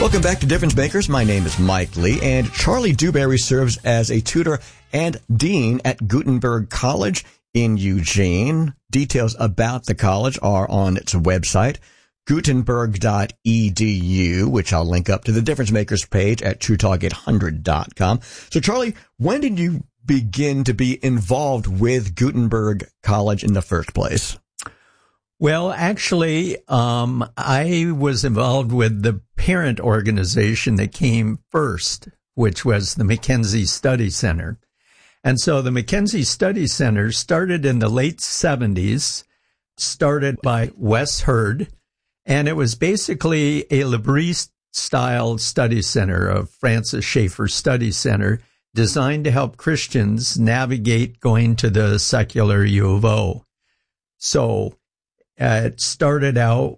Welcome back to Difference Makers. My name is Mike Lee, and Charlie Dewberry serves as a tutor and dean at Gutenberg College in Eugene. Details about the college are on its website, gutenberg.edu, which I'll link up to the Difference Makers page at TrueTalk800.com. So, Charlie, when did you begin to be involved with Gutenberg College in the first place? Well, actually, I was involved with the parent organization that came first, which was the Mackenzie Study Center. And so the Mackenzie Study Center started in the late 70s, started by Wes Hurd, and it was basically a L'Abri-style study center, a Francis Schaeffer Study Center, designed to help Christians navigate going to the secular U of O. So it started out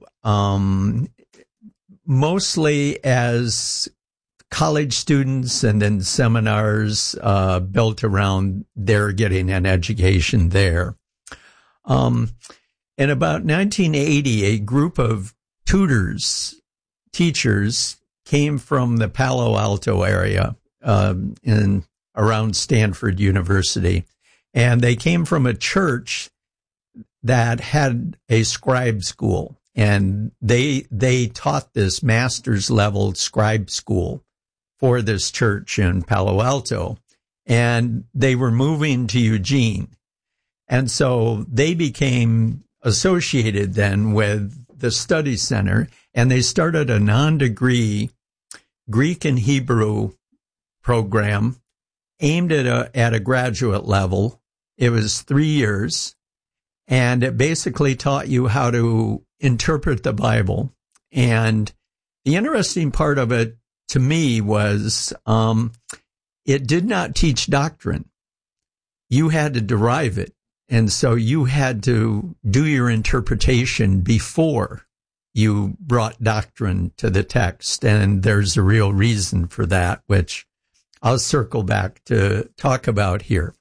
mostly as college students, and then seminars built around their getting an education there. In about 1980, a group of teachers came from the Palo Alto area in around Stanford University, and they came from a church that had a scribe school, and they taught this master's level scribe school for this church in Palo Alto, and they were moving to Eugene. And so they became associated then with the study center, and they started a non-degree Greek and Hebrew program aimed at a graduate level. It was 3 years. And it basically taught you how to interpret the Bible. And the interesting part of it to me was it did not teach doctrine. You had to derive it. And so you had to do your interpretation before you brought doctrine to the text. And there's a real reason for that, which I'll circle back to talk about here.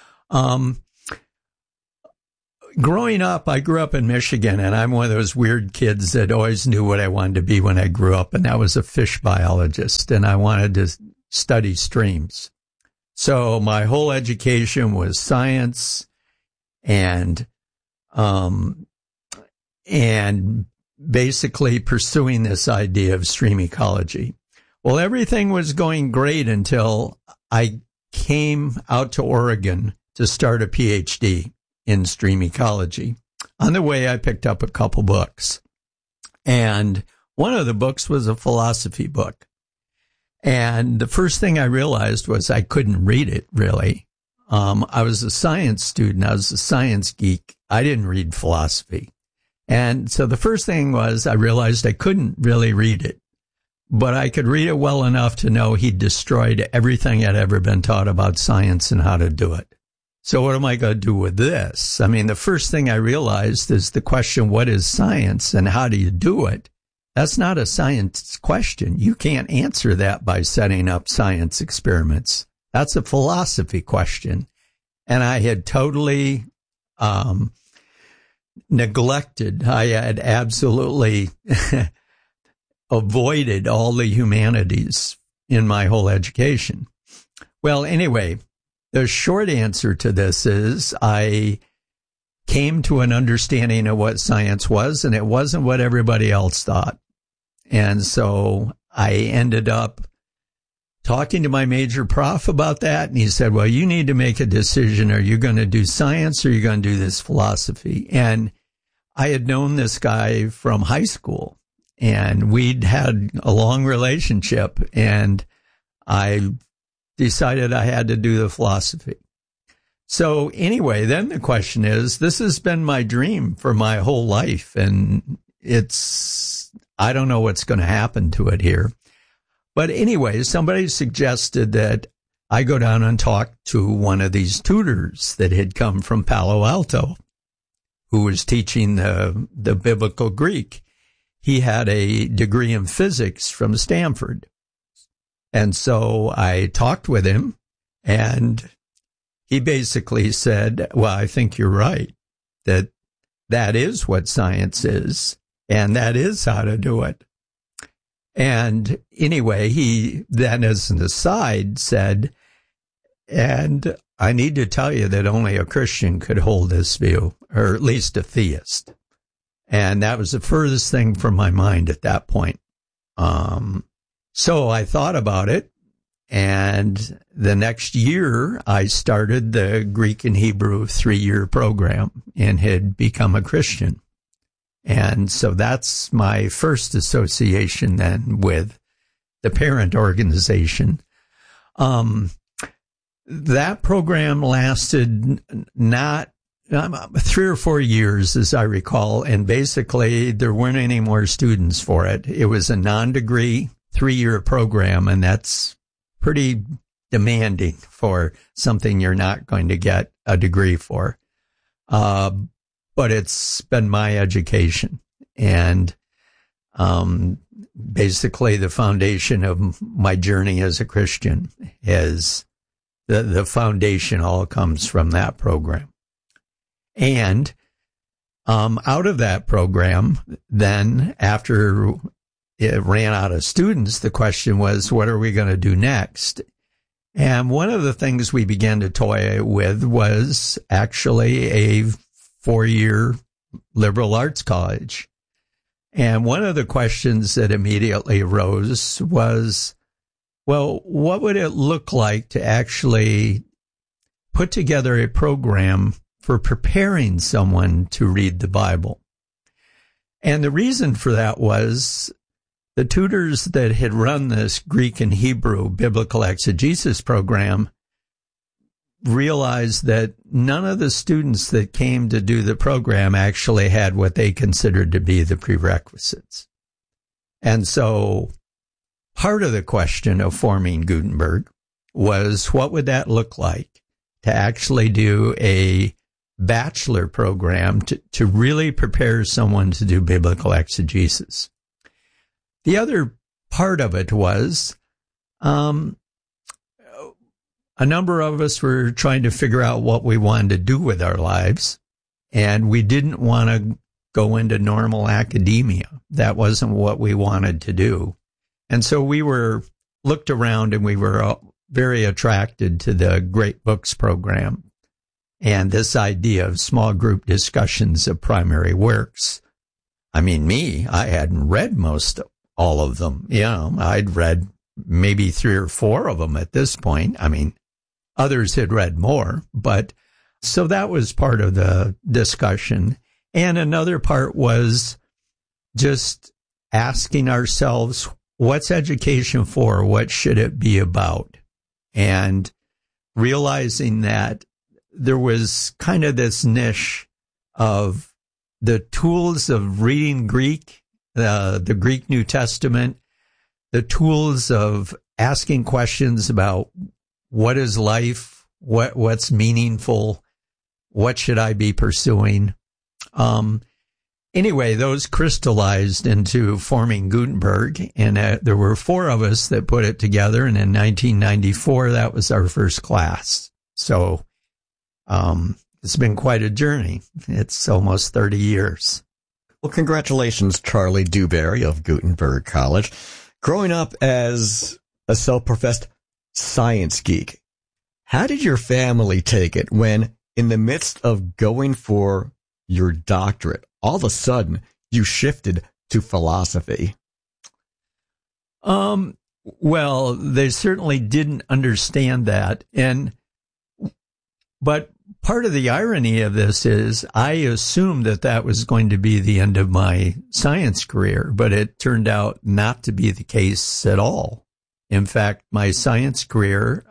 Growing up, I grew up in Michigan, and I'm one of those weird kids that always knew what I wanted to be when I grew up, and that was a fish biologist, and I wanted to study streams. So my whole education was science and basically pursuing this idea of stream ecology. Well, everything was going great until I came out to Oregon to start a PhD in stream ecology. On the way, I picked up a couple books, and one of the books was a philosophy book. And the first thing I realized was I couldn't read it, really. I was a science student. I was a science geek. I didn't read philosophy. And so the first thing was I realized I couldn't really read it, but I could read it well enough to know he'd destroyed everything I'd ever been taught about science and how to do it. So what am I going to do with this? I mean, the first thing I realized is the question, what is science and how do you do it? That's not a science question. You can't answer that by setting up science experiments. That's a philosophy question. And I had totally neglected. I had absolutely avoided all the humanities in my whole education. Well, anyway, the short answer to this is I came to an understanding of what science was, and it wasn't what everybody else thought. And so I ended up talking to my major prof about that, and he said, well, you need to make a decision. Are you going to do science or are you going to do this philosophy? And I had known this guy from high school, and we'd had a long relationship, and I decided I had to do the philosophy. So anyway, then the question is, this has been my dream for my whole life, and I don't know what's going to happen to it here. But anyway, somebody suggested that I go down and talk to one of these tutors that had come from Palo Alto, who was teaching the biblical Greek. He had a degree in physics from Stanford. And so I talked with him, and he basically said, well, I think you're right, that is what science is, and that is how to do it. And anyway, he then, as an aside, said, and I need to tell you that only a Christian could hold this view, or at least a theist. And that was the furthest thing from my mind at that point. So I thought about it. And the next year, I started the Greek and Hebrew 3-year program and had become a Christian. And so that's my first association then with the parent organization. That program lasted not 3 or 4 years, as I recall, and basically there weren't any more students for it. It was a non-degree 3-year program, and that's pretty demanding for something you're not going to get a degree for. But it's been my education, and basically the foundation of my journey as a Christian is the foundation all comes from that program. And out of that program, then after it ran out of students, the question was, what are we going to do next? And one of the things we began to toy with was actually a 4-year liberal arts college. And one of the questions that immediately arose was, well, what would it look like to actually put together a program for preparing someone to read the Bible? And the reason for that was the tutors that had run this Greek and Hebrew biblical exegesis program realized that none of the students that came to do the program actually had what they considered to be the prerequisites. And so part of the question of forming Gutenberg was, what would that look like to actually do a bachelor program to really prepare someone to do biblical exegesis? The other part of it was, a number of us were trying to figure out what we wanted to do with our lives, and we didn't want to go into normal academia. That wasn't what we wanted to do. And so we looked around, and we were very attracted to the Great Books program and this idea of small group discussions of primary works. I mean, I hadn't read all of them. I'd read maybe 3 or 4 of them at this point. I mean, others had read more, but so that was part of the discussion. And another part was just asking ourselves, what's education for? What should it be about? And realizing that there was kind of this niche of the tools of reading Greek, the Greek New Testament, the tools of asking questions about what is life, what's meaningful, what should I be pursuing. Anyway, those crystallized into forming Gutenberg, and there were 4 of us that put it together, and in 1994, that was our first class. So it's been quite a journey. It's almost 30 years. Well, congratulations, Charlie Dewberry of Gutenberg College. Growing up as a self-professed science geek, how did your family take it when, in the midst of going for your doctorate, all of a sudden you shifted to philosophy? Well, they certainly didn't understand that. But part of the irony of this is I assumed that was going to be the end of my science career, but it turned out not to be the case at all. In fact, my science career,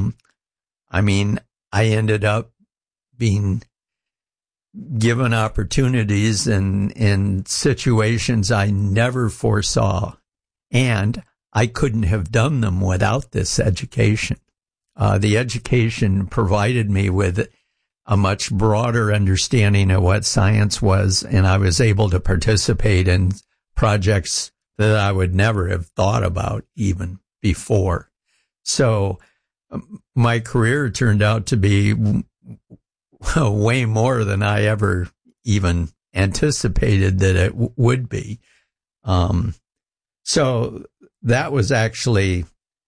I ended up being given opportunities in situations I never foresaw, and I couldn't have done them without this education. The education provided me with a much broader understanding of what science was, and I was able to participate in projects that I would never have thought about even before. So my career turned out to be way more than I ever even anticipated that it would be. So that was actually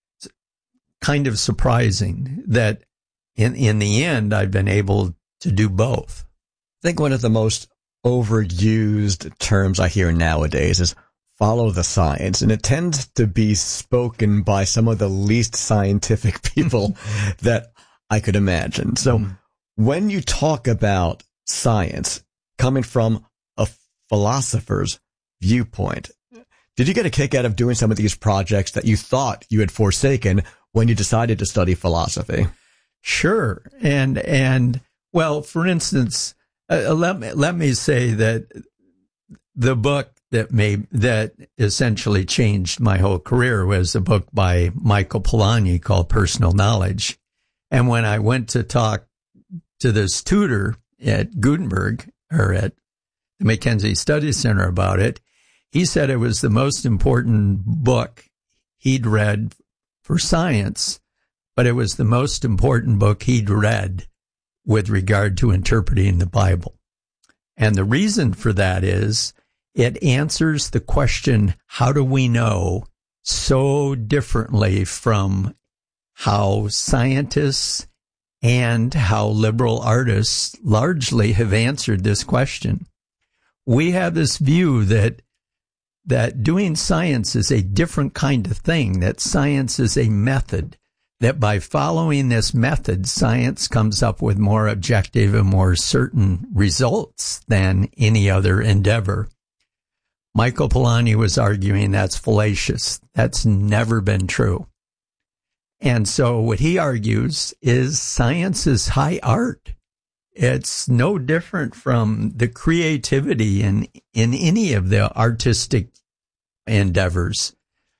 kind of surprising that in the end, I've been able to do both. I think one of the most overused terms I hear nowadays is follow the science, and it tends to be spoken by some of the least scientific people that I could imagine. So when you talk about science coming from a philosopher's viewpoint, did you get a kick out of doing some of these projects that you thought you had forsaken when you decided to study philosophy? Sure. And well, for instance, let me say that the book that essentially changed my whole career was a book by Michael Polanyi called Personal Knowledge. And when I went to talk to this tutor at Gutenberg, or at the Mackenzie Study Center, about it, he said it was the most important book he'd read for science, but it was the most important book he'd read with regard to interpreting the Bible. And the reason for that is it answers the question, how do we know, so differently from how scientists and how liberal artists largely have answered this question. We have this view that doing science is a different kind of thing, that science is a method, that by following this method, science comes up with more objective and more certain results than any other endeavor. Michael Polanyi was arguing that's fallacious. That's never been true. And so what he argues is science is high art. It's no different from the creativity in any of the artistic endeavors.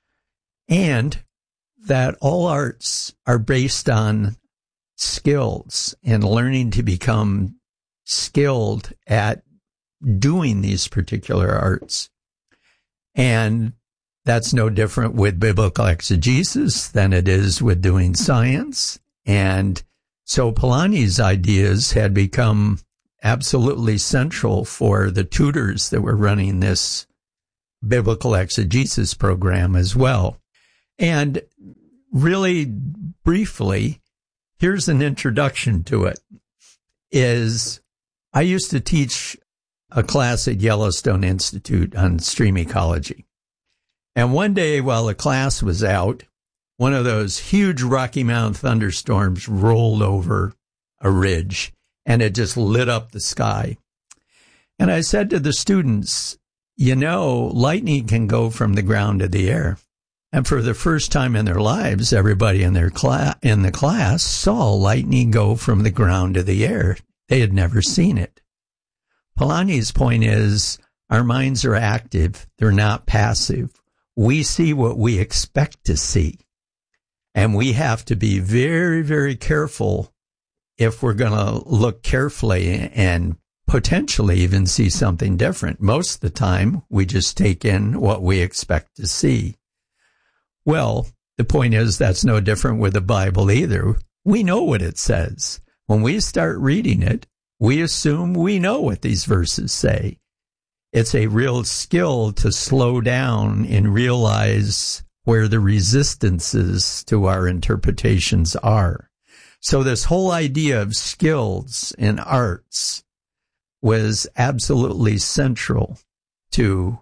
And that all arts are based on skills and learning to become skilled at doing these particular arts. And that's no different with biblical exegesis than it is with doing science. And so Polanyi's ideas had become absolutely central for the tutors that were running this biblical exegesis program as well. And really briefly, here's an introduction to it, is I used to teach a class at Yellowstone Institute on stream ecology. And one day while the class was out, one of those huge Rocky Mountain thunderstorms rolled over a ridge, and it just lit up the sky. And I said to the students, you know, lightning can go from the ground to the air. And for the first time in their lives, everybody in the class saw lightning go from the ground to the air. They had never seen it. Polanyi's point is our minds are active. They're not passive. We see what we expect to see. And we have to be very, very careful if we're going to look carefully and potentially even see something different. Most of the time, we just take in what we expect to see. Well, the point is that's no different with the Bible either. We know what it says. When we start reading it, we assume we know what these verses say. It's a real skill to slow down and realize where the resistances to our interpretations are. So this whole idea of skills in arts was absolutely central to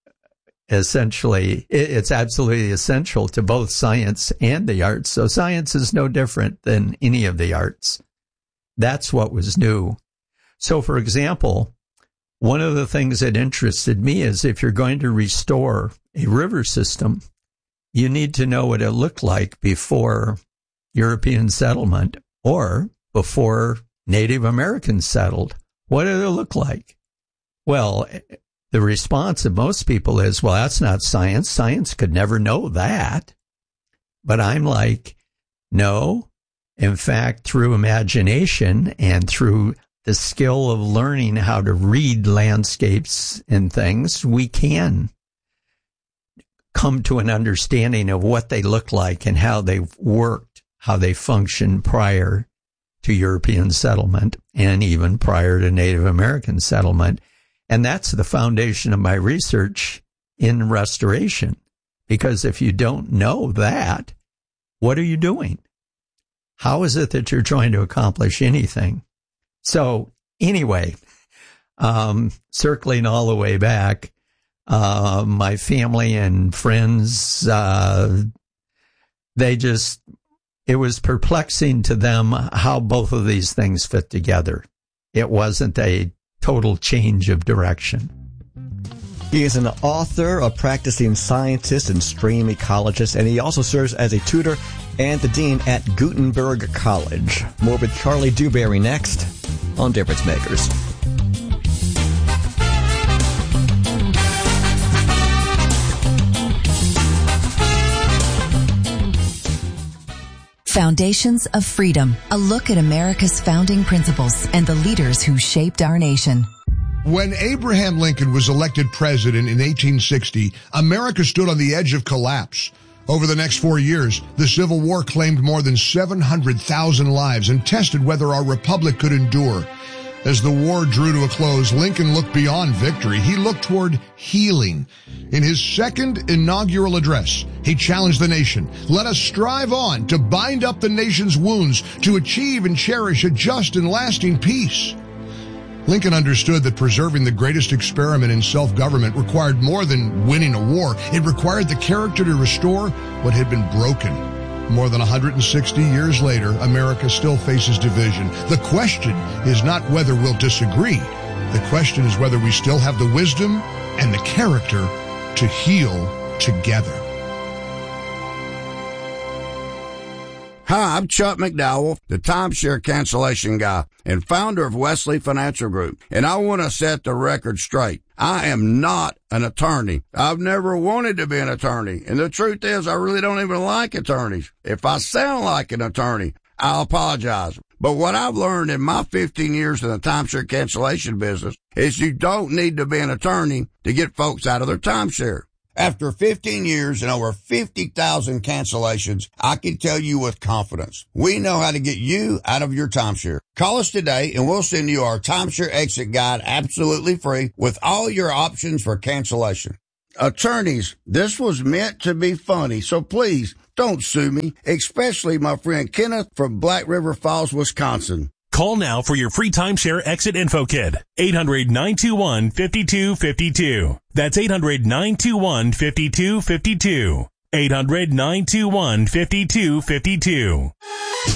it's absolutely essential to both science and the arts. So science is no different than any of the arts. That's what was new. So, for example, one of the things that interested me is if you're going to restore a river system, you need to know what it looked like before European settlement or before Native Americans settled. What did it look like? Well, the response of most people is, well, that's not science. Science could never know that. But I'm like, no. In fact, through imagination and through the skill of learning how to read landscapes and things, we can come to an understanding of what they look like and how they worked, how they functioned prior to European settlement and even prior to Native American settlement. And that's the foundation of my research in restoration, Because if you don't know that, what are you doing? How is it that you're trying to accomplish anything? So anyway, circling all the way back, my family and friends, it was perplexing to them how both of these things fit together. It wasn't a total change of direction. He is an author, a practicing scientist and stream ecologist, and he also serves as a tutor and the dean at Gutenberg College. More with Charlie Dewberry next on Difference Makers. Foundations of Freedom, a look at America's founding principles and the leaders who shaped our nation. When Abraham Lincoln was elected president in 1860, America stood on the edge of collapse. Over the next 4 years, the Civil War claimed more than 700,000 lives and tested whether our republic could endure. As the war drew to a close, Lincoln looked beyond victory. He looked toward healing. In his second inaugural address, he challenged the nation. Let us strive on to bind up the nation's wounds, to achieve and cherish a just and lasting peace. Lincoln understood that preserving the greatest experiment in self-government required more than winning a war. It required the character to restore what had been broken. More than 160 years later, America still faces division. The question is not whether we'll disagree. The question is whether we still have the wisdom and the character to heal together. Hi, I'm Chuck McDowell, the timeshare cancellation guy and founder of Wesley Financial Group, and I want to set the record straight. I am not an attorney. I've never wanted to be an attorney, and the truth is I really don't even like attorneys. If I sound like an attorney, I'll apologize. But what I've learned in my 15 years in the timeshare cancellation business is you don't need to be an attorney to get folks out of their timeshare. After 15 years and over 50,000 cancellations, I can tell you with confidence, we know how to get you out of your timeshare. Call us today and we'll send you our timeshare exit guide absolutely free with all your options for cancellation. Attorneys, this was meant to be funny, so please don't sue me, especially my friend Kenneth from Black River Falls, Wisconsin. Call now for your free timeshare exit info kit. 800-921-5252. That's 800-921-5252. 800-921-5252.